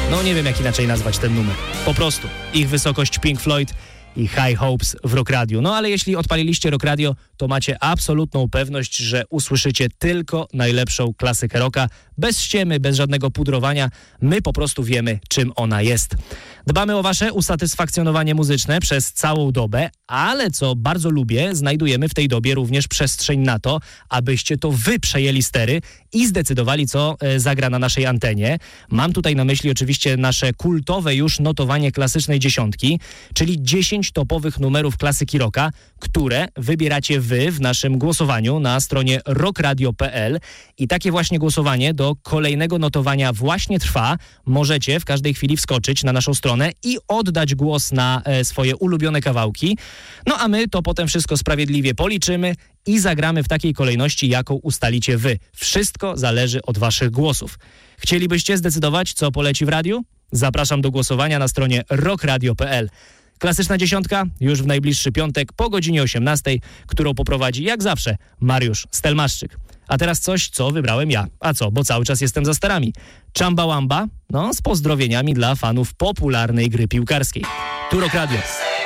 No nie wiem, jak inaczej nazwać ten numer. Po prostu. Ich wysokość Pink Floyd i High Hopes w Rock Radio. No ale jeśli odpaliliście Rock Radio, to macie absolutną pewność, że usłyszycie tylko najlepszą klasykę rocka. Bez ściemy, bez żadnego pudrowania. My po prostu wiemy, czym ona jest. Dbamy o wasze usatysfakcjonowanie muzyczne przez całą dobę, ale co bardzo lubię, znajdujemy w tej dobie również przestrzeń na to, abyście to wy przejęli stery i zdecydowali, co zagra na naszej antenie. Mam tutaj na myśli oczywiście nasze kultowe już notowanie klasycznej dziesiątki, czyli 10 topowych numerów klasyki rocka, które wybieracie wy w naszym głosowaniu na stronie rockradio.pl i takie właśnie głosowanie do kolejnego notowania właśnie trwa. Możecie w każdej chwili wskoczyć na naszą stronę i oddać głos na swoje ulubione kawałki. No a my to potem wszystko sprawiedliwie policzymy i zagramy w takiej kolejności, jaką ustalicie wy. Wszystko zależy od waszych głosów. Chcielibyście zdecydować, co poleci w radiu? Zapraszam do głosowania na stronie rockradio.pl. Klasyczna dziesiątka już w najbliższy piątek po godzinie 18, którą poprowadzi jak zawsze Mariusz Stelmaszczyk. A teraz coś, co wybrałem ja. A co, bo cały czas jestem za starami. Chumbawamba, no z pozdrowieniami dla fanów popularnej gry piłkarskiej. Tu Rock Radio.